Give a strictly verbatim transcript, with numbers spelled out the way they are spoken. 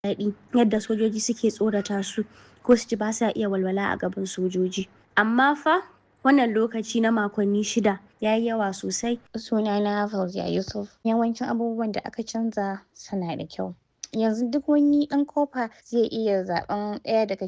daɗi yadda sojoji suke tsorata su ko su ji ba sa iya walwala a gaban sojoji. Amma fa wannan lokaci na makonni shida ya yi yawa sosai. Sunana Fauziya Yusuf. Yawancin abubuwan da aka canza suna da kyau. Yanzu duk wani ɗan kofa zai iya zaɓen ɗaya daga